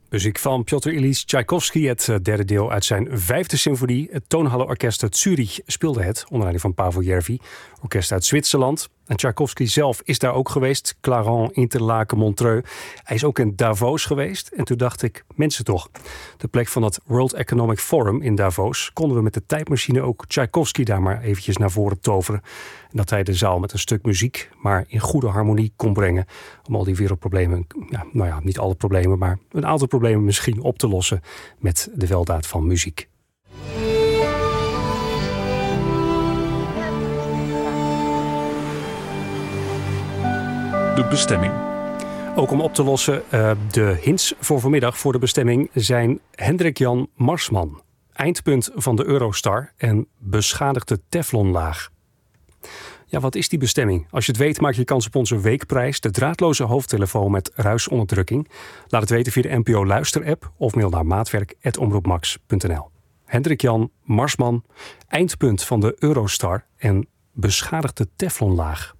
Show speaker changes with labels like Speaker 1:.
Speaker 1: Muziek van Piotr Ilyich Tchaikovsky, het derde deel uit zijn 5e symfonie. Het Toonhallenorkest uit Zurich speelde het, onder leiding van Pavel Järvi, orkest uit Zwitserland. En Tchaikovsky zelf is daar ook geweest, Clarens, Interlaken, Montreux. Hij is ook in Davos geweest en toen dacht ik, mensen toch. De plek van het World Economic Forum in Davos konden we met de tijdmachine ook Tchaikovsky daar maar eventjes naar voren toveren. En dat hij de zaal met een stuk muziek, maar in goede harmonie kon brengen. Om al die wereldproblemen, niet alle problemen, maar een aantal problemen misschien op te lossen met de weldaad van muziek.
Speaker 2: De bestemming.
Speaker 1: Ook om op te lossen, de hints voor vanmiddag voor de bestemming zijn Hendrik-Jan Marsman. Eindpunt van de Eurostar en beschadigde teflonlaag. Ja, wat is die bestemming? Als je het weet, maak je kans op onze weekprijs, de draadloze hoofdtelefoon met ruisonderdrukking. Laat het weten via de NPO Luister-app of mail naar maatwerk@omroepmax.nl. Hendrik-Jan Marsman, eindpunt van de Eurostar en beschadigde teflonlaag.